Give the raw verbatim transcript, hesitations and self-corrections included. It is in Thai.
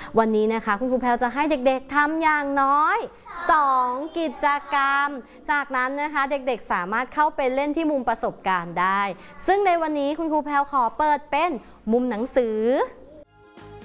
วันนี้นะคะคุณครูแพลวจะให้เด็กๆทำอย่างน้อยสองกิจกรรมจากนั้นนะคะเด็กๆสามารถเข้าไปเล่นที่มุมประสบการณ์ได้ซึ่งในวันนี้คุณครูแพลวขอเปิดเป็นมุมหนังสือ